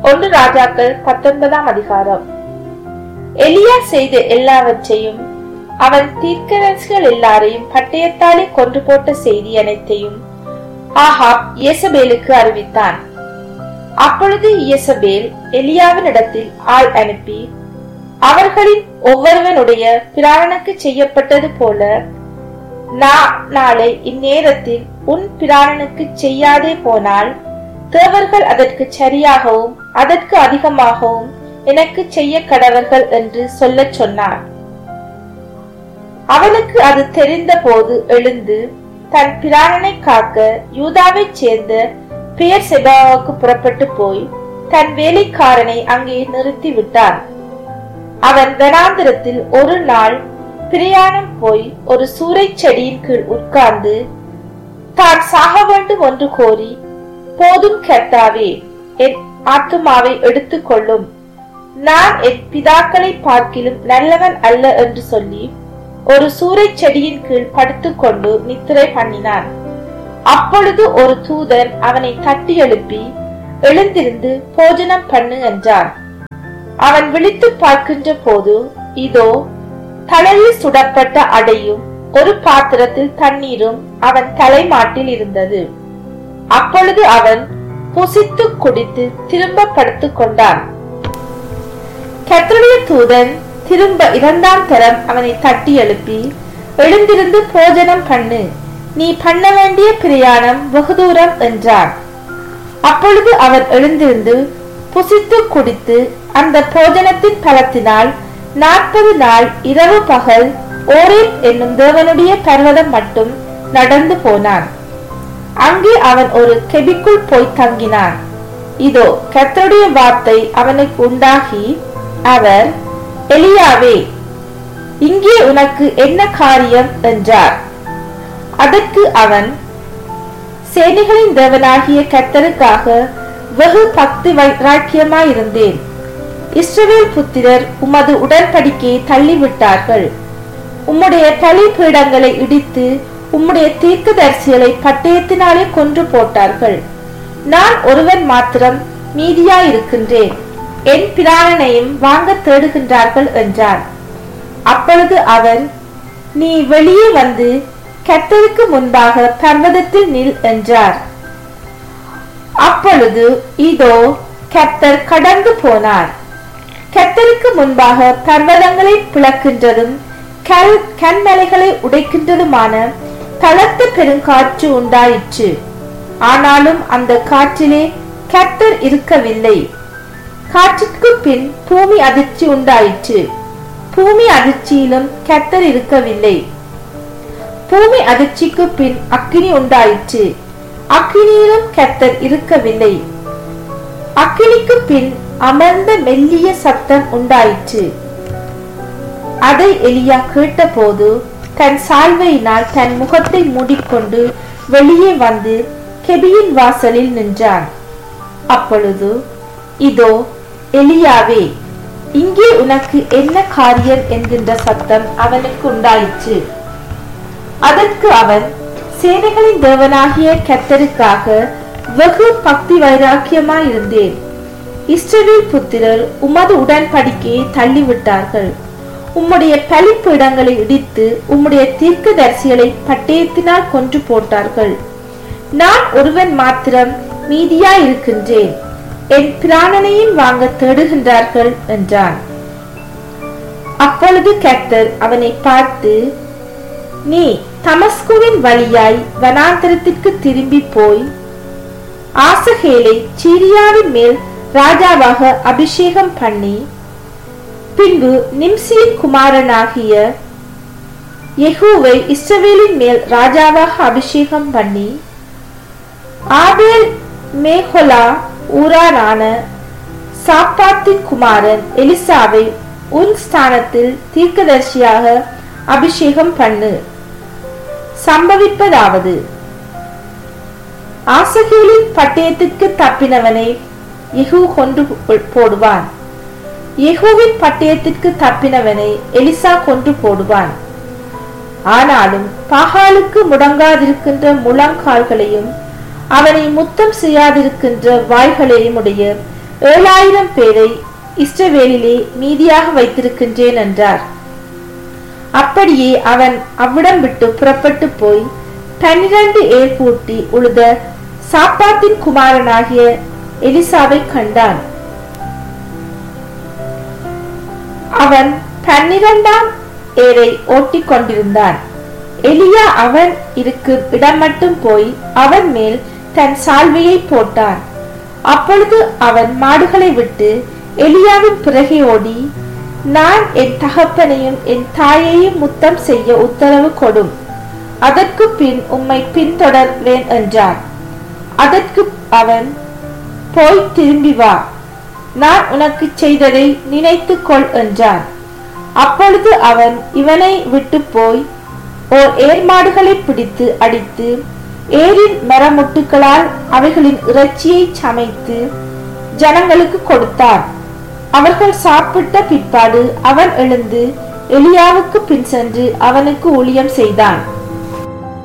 ஒன்று ராஜாக்கள் 19ஆம் அதிகாரம். எலியா செய்த எல்லாவற்றையும் அவன் தீர்க்கதரிசிகள் எல்லாரையும் பட்டயத்தாலே கொன்று போட்ட செய்தி அனைத்தையும் ஆகாப் யேசபேலுக்கு அறிவித்தான். அப்பொழுது யேசபேல் எலியாவின் இடத்தில் ஆள் அனுப்பி, அவர்களின் ஒவ்வொருவனுடைய பிராணனுக்கு செய்யப்பட்டது போல நாளை இந்நேரத்தில் உன் பிராணனுக்கு செய்யாதே போனால் தேவர்கள் அதற்கு சரியாகவும் அதற்கு அதிகமாகவும் எனக்கு செய்ய கடவர்கள் என்று சொல்ல சொன்னார். அவனுக்கு அது தெரிந்த போது எழுந்து தன் பிராணனை காக்க யூதாவை சேர்ந்த பெயர் செபாவுக்கு புறப்பட்டு போய் தன் வேலைக்காரனை அங்கே நிறுத்தி விட்டான். அவன் வனாந்திரத்தில் ஒரு நாள் பிரயாணம் போய் ஒரு சூறை செடியின் கீழ் உட்கார்ந்து தான் சாக வேண்டும் என்று கோரி, போதும் கர்த்தாவே, என் ஆத்துமாவை எடுத்துக் கொள்ளும், நான் என் பிதாக்களை பார்க்கிலும் நல்லவன் அல்ல என்று சொல்லி ஒரு சூறை செடியின் கீழ் படுத்துக்கொண்டு நித்திரை பண்ணினான். அப்பொழுது ஒரு தூதன் அவனை தட்டி எழுப்பி, எழுந்திருந்து போஜனம் பண்ணு என்றான். அவன் விழித்து பார்க்கின்ற போது இதோ தலையில் சுடப்பட்ட அடையும் ஒரு பாத்திரத்தில் தண்ணீரும் அவன் தலைமாட்டில் இருந்தது. அப்பொழுது அவன் புசித்து குடித்து திரும்ப படுத்துக் கொண்டான். கர்த்தருடைய தூதன் திரும்ப 2ஆம் தரம் அவனை தட்டி எழுப்பி, எழுந்திருந்து போஜனம் பண்ணு, நீ பண்ண வேண்டிய பிரயாணம் வெகு தூரம் என்றான். அப்பொழுது அவன் எழுந்திருந்து புசித்து குடித்து அந்த போஜனத்தின் பலத்தினால் 40 நாள் இரவு பகல் ஓரேப் என்னும் தேவனுடைய பர்வதம் மட்டும் நடந்து போனான். அங்கே அவன் ஒரு கெபிக்குள் போய் தங்கினான். இதோ கர்த்தருடைய வார்த்தை அவனுக்கு உண்டாகி, அவர், எலியாவே, இங்கே உனக்கு என்ன காரியம் என்றார். அதற்கு அவன், சேனைகளின் தேவனாகிய கர்த்தருக்காக வெகு பக்தி வைராக்கியமாயிருந்தேன். இஸ்ரவேல் புத்திரர் உமது உடன்படிக்கையை தள்ளிவிட்டார்கள். உம்முடைய பலிபீடங்களை இடித்து உம்முடைய தீர்க்கதரிசிகளை பட்டயத்தினாலே கொன்று போட்டார்கள். நான் ஒருவன் மாத்திரம் மீதியாயிருக்கின்றேன், என் பிராணனையும் வாங்க தேடுகின்றார்கள் என்றான். அப்பொழுது அவன், நீ வெளியே வந்து கர்த்தருக்கு முன்பாக பர்வதத்தில் நில் என்றார். அப்பொழுது இதோ கர்த்தர் கடந்து போனார். கர்த்தருக்கு முன்பாக பர்வதங்களை பிளக்கின்றதும் கண்மலைகளை உடைக்கின்றதுமான பலத்த பெருங்காற்று உண்டாயிற்று. ஆனாலும் அந்த காற்றிலே கர்த்தர் இருக்கவில்லை. காற்றுக்கு பின் பூமி அதிர்ச்சி உண்டாயிற்று. பூமி அதிர்ச்சியிலும் கர்த்தர் இருக்கவில்லை. பூமி அதிர்ச்சிக்கு பின் அக்கினி உண்டாயிற்று. அக்கினியிலும் கர்த்தர் இருக்கவில்லை. அக்கினிக்கு பின் அமர்ந்த மெல்லிய சத்தம் உண்டாயிற்று. அதை எலியா கேட்டபோது தன் சால்வையினால் தன் முகத்தை மூடிக்கொண்டு வெளியே வந்து கெபியின் வாசலில் நின்றான். அப்பொழுது, இதோ எலியாவே, இங்கே உனக்கு என்ன காரியம் என்கின்ற சத்தம் அவனுக்கு உண்டாயிற்று. அதற்கு அவன், சேனைகளின் தேவனாகிய கர்த்தருக்காக வெகு பக்தி வைராக்கியமாயிருந்தேன். இஸ்ரவேல் புத்திரர் உமது உடன்படிக்கையை தள்ளிவிட்டார்கள். உம்முடைய பலிபீடங்களை இடித்து உம்முடைய தீர்க்கதரிசிகளை பட்டயத்தினால் கொன்று போட்டார்கள். நான் ஒருவன் மாத்திரம் மீதியாயிருக்கின்றேன், என் பிராணனையும் வாங்க தேடுகின்றார்கள் என்றான். அப்பொழுது கர்த்தர் அவனை பார்த்து, நீ தமஸ்குவின் வழியாய் வனாந்தரத்திற்கு திரும்பி போய் ஆசகேலை சீரியாவின் மேல் ராஜாவாக அபிஷேகம் பண்ணி, பின்பு நிம்சியின் குமாரனாகிய யெகூவை இஸ்ரவேலின் மேல் ராஜாவாக அபிஷேகம் பண்ணி, ஆபேல் மேகொலா ஊரானான சாப்பாத்தின் குமாரன் எலிசாவை உன் ஸ்தானத்தில் தீர்க்கதரிசியாக அபிஷேகம் பண்ணு. சம்பவிப்பதாவது, ஆசகேலின் பட்டயத்திற்கு தப்பினவனை யெகூ கொன்று போடுவான். யெகூவின் பட்டயத்திற்கு தப்பினவனை எலிசா கொன்று போடுவான். ஆனாலும் பாகாலுக்கு முடங்காதிருக்கின்ற முழங்கால்களையும் அவனை முத்தம் செய்யாதிருக்கின்ற வாய்களையும் உடைய 7000 பேரை இஸ்ரவேலிலே மீதியாக வைத்திருக்கின்றேன் என்றார். அப்படியே அவன் அவ்விடம் விட்டு புறப்பட்டு போய் 12 ஏர் பூட்டி உழுத சாப்பாத்தின் குமாரனாகிய எலிசாவை கண்டான். அவன் 12ஆம் ஏரை ஓட்டிக் கொண்டிருந்தான். எலியா அவன் இருக்கும் இடம் மட்டும் போய் அவன் மேல் தன் சால்வையை போட்டான். அப்பொழுது அவன் மாடுகளை விட்டு எலியாவின் பிறகே ஓடி, நான் என் தகப்பனையும் என் தாயையும் முத்தம் செய்ய உத்தரவு கொடும், அதற்கு பின் உம்மை பின்தொடர்வேன் என்றான். அதற்கு அவன், போய் திரும்பி வா, நான் உனக்கு செய்ததை நினைத்து கொள் என்றான். அப்பொழுது அவன் இவனை விட்டு போய் ஓர் ஏர் மாடுகளை பிடித்து அடித்து ஏரின் மரமுட்டுகளால் அவைகளின் இறைச்சியை சமைத்து ஜனங்களுக்கு கொடுத்தான். அவர்கள் சாப்பிட்ட பிற்பாடு அவன் எழுந்து எலியாவுக்கு பின் சென்று அவனுக்கு ஊழியம் செய்தான்.